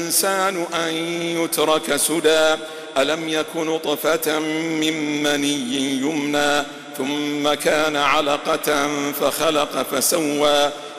الإنسان أن يترك سدى ألم يك نطفة من مني يمنى ثم كان علقة فخلق فسوى